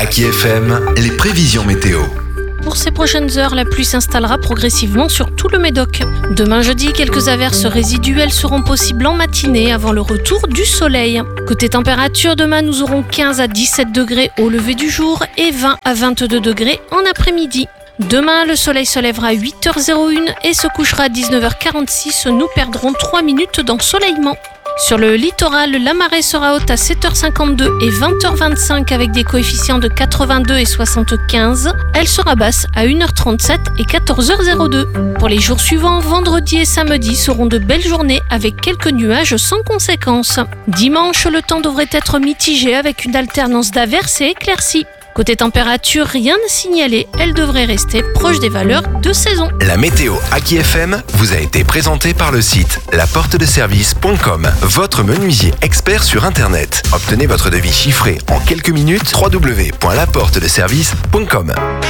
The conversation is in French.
Aki FM, les prévisions météo. Pour ces prochaines heures, la pluie s'installera progressivement sur tout le Médoc. Demain jeudi, quelques averses résiduelles seront possibles en matinée avant le retour du soleil. Côté température, demain nous aurons 15 à 17 degrés au lever du jour et 20 à 22 degrés en après-midi. Demain, le soleil se lèvera à 8h01 et se couchera à 19h46. Nous perdrons 3 minutes d'ensoleillement. Sur le littoral, la marée sera haute à 7h52 et 20h25 avec des coefficients de 82 et 75. Elle sera basse à 1h37 et 14h02. Pour les jours suivants, vendredi et samedi seront de belles journées avec quelques nuages sans conséquences. Dimanche, le temps devrait être mitigé avec une alternance d'averses et éclaircies. Côté température, rien n'est signalé, elle devrait rester proche des valeurs de saison. La météo Aki FM vous a été présentée par le site laportedeservice.com, votre menuisier expert sur Internet. Obtenez votre devis chiffré en quelques minutes, www.laportedeservice.com.